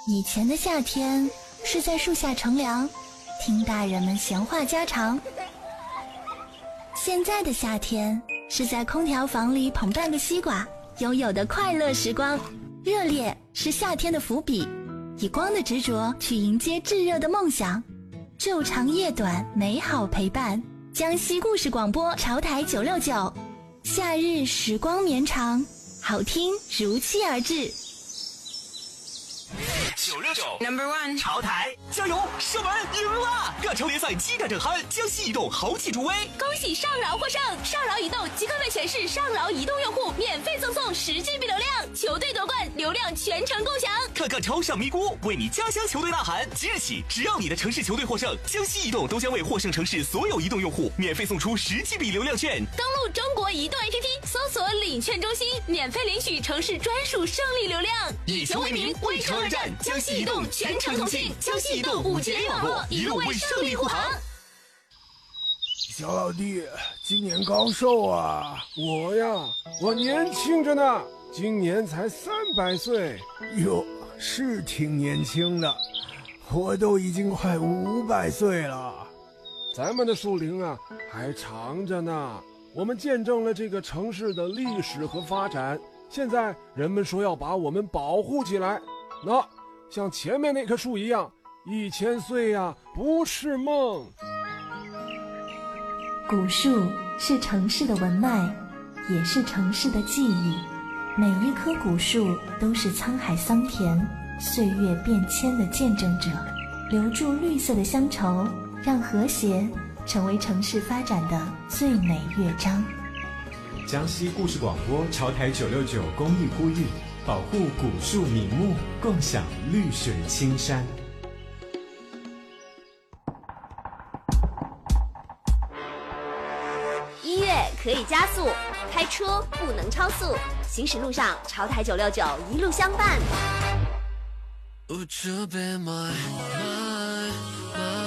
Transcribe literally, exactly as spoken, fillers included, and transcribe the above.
以前的夏天是在树下乘凉，听大人们闲话家常。现在的夏天是在空调房里捧半个西瓜，拥有的快乐时光。热烈是夏天的伏笔，以光的执着去迎接炙热的梦想。昼长夜短，美好陪伴。江西故事广播潮台九六九，夏日时光绵长，好听如期而至。 九六九 Number One 潮台加油，射门赢了！亚超联赛激战正酣，江西移动豪气助威， 恭喜上饶获胜！上饶移动即刻为全市上饶移动用户免费赠送十 G B 流量，球队夺冠，流量全程共享。 看看超上咪咕，为你家乡球队呐喊！即日起，只要你的城市球队获胜，江西移动都将为获胜城市所有移动用户免费送出十 G B 流量券。 登录中国移动 A P P， 搜索领券中心，免费领取城市专属胜利流量。 以球为名，为城而战。江西移动全程通信，江西移动五 G 网络，一路为胜利护航。 小老弟，今年高寿啊？我呀，我年轻着呢，今年才三百岁。哟，是挺年轻的，我都已经快五百岁了。咱们的树龄啊，还长着呢。我们见证了这个城市的历史和发展，现在人们说要把我们保护起来。那像前面那棵树一样，一千岁呀，不是梦。 古树是城市的文脉，也是城市的记忆。每一棵古树都是沧海桑田、岁月变迁的见证者，留住绿色的乡愁，让和谐成为城市发展的最美乐章。 江西故事广播潮台九六九公益呼吁，保护古树名木，共享绿水青山。 音乐可以加速，开车不能超速，行驶路上潮台九六九一路相伴。Would you be my, my, my